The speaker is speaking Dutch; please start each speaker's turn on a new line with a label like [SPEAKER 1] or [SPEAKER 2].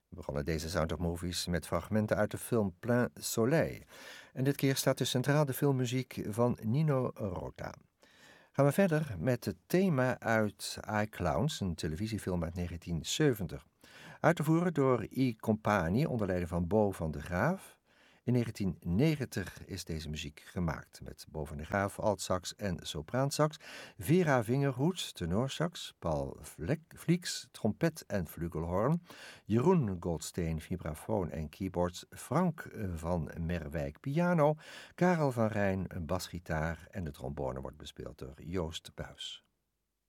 [SPEAKER 1] We begonnen deze Sound of Movies met fragmenten uit de film Plein Soleil. En dit keer staat dus centraal de filmmuziek van Nino Rota. Gaan we verder met het thema uit iClowns, een televisiefilm uit 1970. Uit te voeren door I Compagnie onder leiding van Bo van de Graaf. In 1990 is deze muziek gemaakt met Bo van de Graaf, altsax en sopraansax, Vera Vingerhoed, tenorsax, Paul Vlieks, trompet en flugelhorn, Jeroen Goldsteen, vibrafoon en keyboards, Frank van Merwijk, piano, Karel van Rijn, basgitaar en de trombone wordt bespeeld door Joost Buis.